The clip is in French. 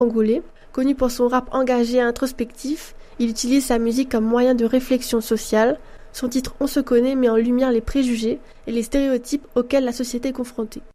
Congolais. Connu pour son rap engagé et introspectif, il utilise sa musique comme moyen de réflexion sociale. Son titre On se connaît met en lumière les préjugés et les stéréotypes auxquels la société est confrontée.